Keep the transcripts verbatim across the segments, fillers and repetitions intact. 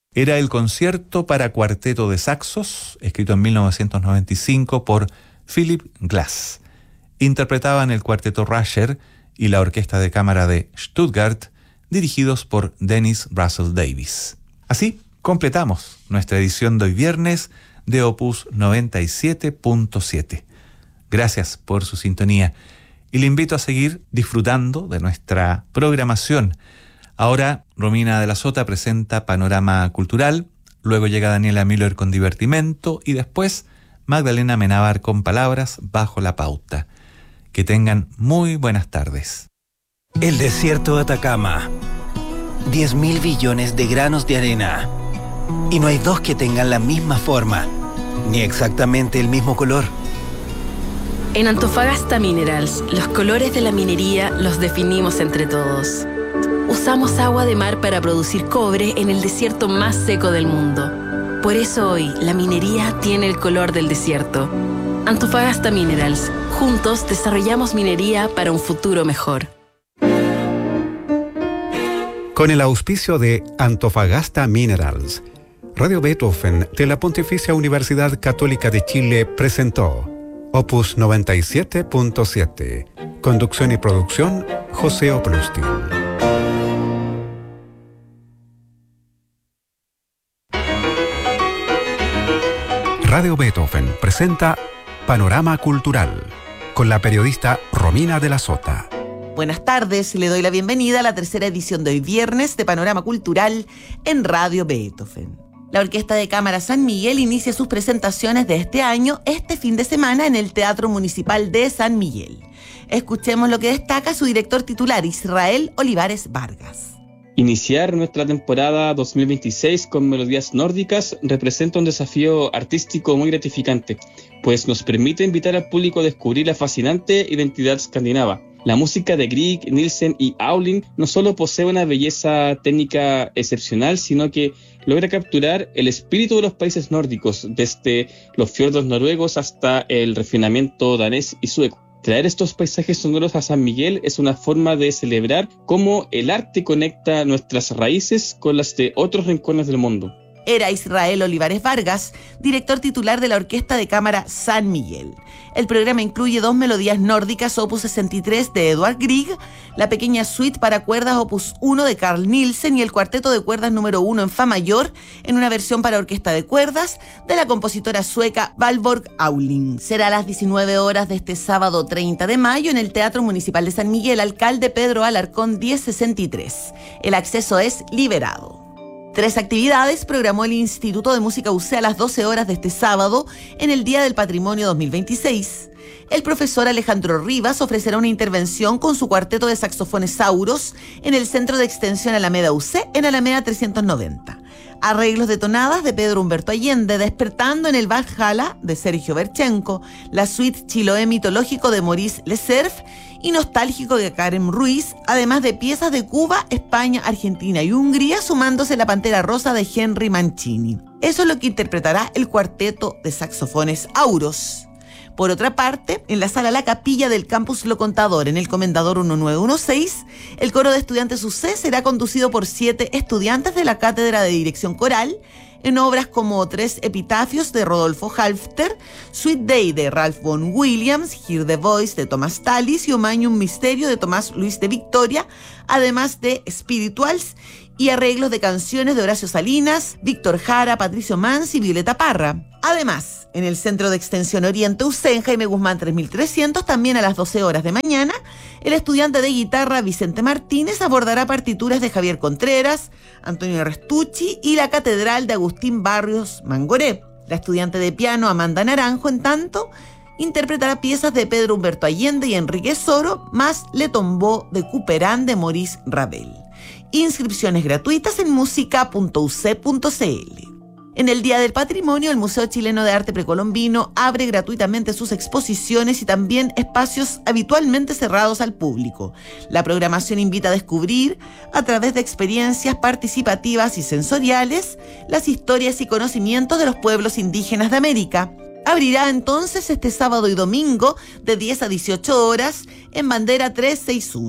Era el concierto para cuarteto de saxos, escrito en mil novecientos noventa y cinco por Philip Glass. Interpretaban el cuarteto Rascher y la orquesta de cámara de Stuttgart, dirigidos por Dennis Russell Davies. Así completamos nuestra edición de hoy viernes de Opus noventa y siete punto siete. Gracias por su sintonía y le invito a seguir disfrutando de nuestra programación. Ahora Romina de la Sota presenta Panorama Cultural, luego llega Daniela Miller con Divertimento y después Magdalena Menábar con Palabras bajo la pauta. Que tengan muy buenas tardes. El desierto de Atacama. diez mil billones de granos de arena. Y no hay dos que tengan la misma forma, ni exactamente el mismo color. En Antofagasta Minerals, los colores de la minería los definimos entre todos. Usamos agua de mar para producir cobre en el desierto más seco del mundo. Por eso hoy, la minería tiene el color del desierto. Antofagasta Minerals. Juntos desarrollamos minería para un futuro mejor. Con el auspicio de Antofagasta Minerals, Radio Beethoven de la Pontificia Universidad Católica de Chile presentó Opus noventa y siete punto siete. Conducción y producción, José Oplustin. Radio Beethoven presenta Panorama Cultural con la periodista Romina de la Sota. Buenas tardes, le doy la bienvenida a la tercera edición de hoy viernes de Panorama Cultural en Radio Beethoven. La Orquesta de Cámara San Miguel inicia sus presentaciones de este año este fin de semana en el Teatro Municipal de San Miguel. Escuchemos lo que destaca su director titular, Israel Olivares Vargas. Iniciar nuestra temporada dos mil veintiséis con melodías nórdicas representa un desafío artístico muy gratificante, pues nos permite invitar al público a descubrir la fascinante identidad escandinava. La música de Grieg, Nielsen y Aulin no solo posee una belleza técnica excepcional, sino que logra capturar el espíritu de los países nórdicos, desde los fiordos noruegos hasta el refinamiento danés y sueco. Traer estos paisajes sonoros a San Miguel es una forma de celebrar cómo el arte conecta nuestras raíces con las de otros rincones del mundo. Era Israel Olivares Vargas, director titular de la Orquesta de Cámara San Miguel. El programa incluye dos melodías nórdicas, opus sesenta y tres de Edvard Grieg, la pequeña suite para cuerdas opus uno de Carl Nielsen y el cuarteto de cuerdas número uno en fa mayor en una versión para orquesta de cuerdas de la compositora sueca Valborg Aulin. Será a las diecinueve horas de este sábado treinta de mayo en el Teatro Municipal de San Miguel, Alcalde Pedro Alarcón diez sesenta y tres. El acceso es liberado. Tres actividades programó el Instituto de Música U C a las doce horas de este sábado en el Día del Patrimonio dos mil veintiséis. El profesor Alejandro Rivas ofrecerá una intervención con su cuarteto de saxofones Sauros en el Centro de Extensión Alameda U C en Alameda trescientos noventa. Arreglos de tonadas de Pedro Humberto Allende, Despertando en el Valhalla de Sergio Berchenko, la suite Chiloé mitológico de Maurice Lecerf y nostálgico de Karen Ruiz, además de piezas de Cuba, España, Argentina y Hungría, sumándose la Pantera Rosa de Henry Mancini. Eso es lo que interpretará el cuarteto de saxofones Auros. Por otra parte, en la sala La Capilla del Campus Lo Contador, en el Comendador diecinueve dieciséis, el coro de estudiantes U C será conducido por siete estudiantes de la Cátedra de Dirección Coral, en obras como Tres Epitafios de Rodolfo Halfter, Sweet Day de Ralph Vaughan Williams, Hear the Voice de Thomas Tallis y Omañum Misterio de Tomás Luis de Victoria, además de Spirituals y arreglos de canciones de Horacio Salinas, Víctor Jara, Patricio Mans y Violeta Parra. Además, en el Centro de Extensión Oriente U C en Jaime Guzmán tres mil trescientos, también a las doce horas de mañana, el estudiante de guitarra Vicente Martínez abordará partituras de Javier Contreras, Antonio Restucci y la Catedral de Agustín Barrios Mangoré. La estudiante de piano Amanda Naranjo, en tanto, interpretará piezas de Pedro Humberto Allende y Enrique Soro, más Le Tombeau de Couperin de Maurice Ravel. Inscripciones gratuitas en música punto u c punto c l. En el Día del Patrimonio, el Museo Chileno de Arte Precolombino abre gratuitamente sus exposiciones y también espacios habitualmente cerrados al público. La programación invita a descubrir, a través de experiencias participativas y sensoriales, las historias y conocimientos de los pueblos indígenas de América. Abrirá entonces este sábado y domingo de diez a dieciocho horas en Bandera trescientos sesenta y uno.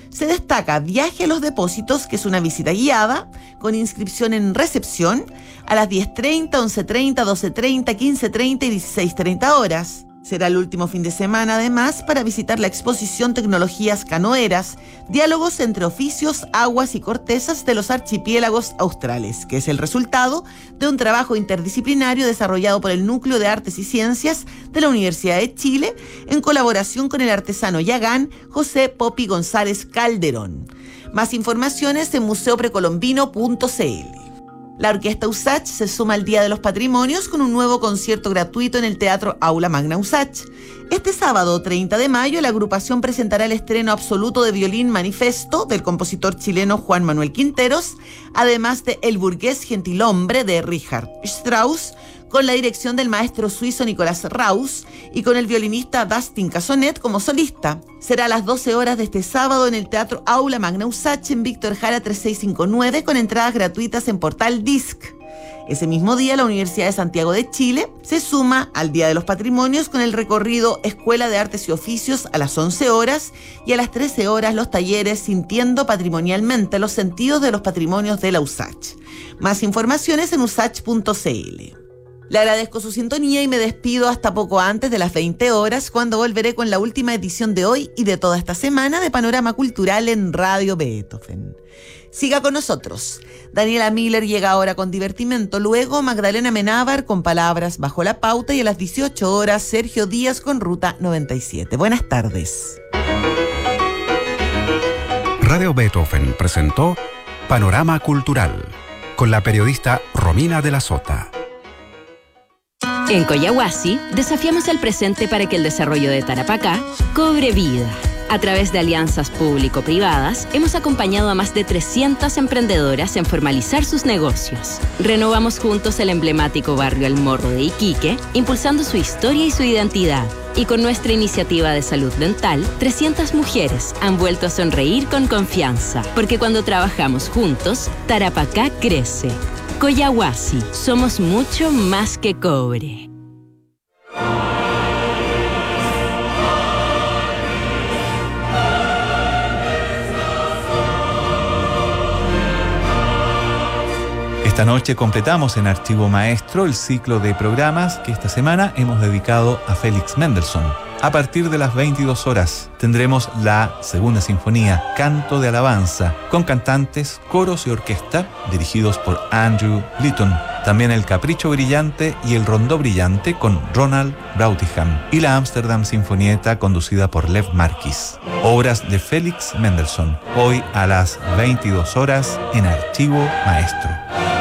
Se destaca Viaje a los Depósitos, que es una visita guiada con inscripción en recepción a las diez treinta, once treinta, doce treinta, quince treinta y dieciséis treinta horas. Será el último fin de semana, además, para visitar la exposición Tecnologías Canoeras, diálogos entre oficios, aguas y cortezas de los archipiélagos australes, que es el resultado de un trabajo interdisciplinario desarrollado por el Núcleo de Artes y Ciencias de la Universidad de Chile, en colaboración con el artesano yagán José Popi González Calderón. Más informaciones en museo precolombino punto c l. La Orquesta USACH se suma al Día de los Patrimonios con un nuevo concierto gratuito en el Teatro Aula Magna USACH. Este sábado, treinta de mayo, la agrupación presentará el estreno absoluto de Violín Manifesto del compositor chileno Juan Manuel Quinteros, además de El burgués gentilhombre de Richard Strauss, con la dirección del maestro suizo Nicolás Raus y con el violinista Dustin Casonet como solista. Será a las doce horas de este sábado en el Teatro Aula Magna USACH en Víctor Jara treinta y seis cincuenta y nueve con entradas gratuitas en Portal Disc. Ese mismo día, la Universidad de Santiago de Chile se suma al Día de los Patrimonios con el recorrido Escuela de Artes y Oficios a las once horas y a las trece horas los talleres Sintiendo Patrimonialmente los Sentidos de los Patrimonios de la USACH. Más informaciones en usach punto c l. Le agradezco su sintonía y me despido hasta poco antes de las veinte horas, cuando volveré con la última edición de hoy y de toda esta semana de Panorama Cultural en Radio Beethoven. Siga con nosotros. Daniela Miller llega ahora con Divertimento, luego Magdalena Menábar con Palabras bajo la pauta y a las dieciocho horas Sergio Díaz con Ruta noventa y siete. Buenas tardes. Radio Beethoven presentó Panorama Cultural con la periodista Romina de la Sota. En Collahuasi desafiamos el presente para que el desarrollo de Tarapacá cobre vida. A través de alianzas público-privadas, hemos acompañado a más de trescientas emprendedoras en formalizar sus negocios. Renovamos juntos el emblemático barrio El Morro de Iquique, impulsando su historia y su identidad. Y con nuestra iniciativa de salud dental, trescientas mujeres han vuelto a sonreír con confianza. Porque cuando trabajamos juntos, Tarapacá crece. Collahuasi, somos mucho más que cobre. Esta noche completamos en Archivo Maestro el ciclo de programas que esta semana hemos dedicado a Félix Mendelssohn. A partir de las veintidós horas tendremos la Segunda Sinfonía, Canto de Alabanza, con cantantes, coros y orquesta dirigidos por Andrew Litton. También el Capricho Brillante y el Rondó Brillante con Ronald Brautigam y la Amsterdam Sinfonieta conducida por Lev Marquis. Obras de Félix Mendelssohn, hoy a las veintidós horas en Archivo Maestro.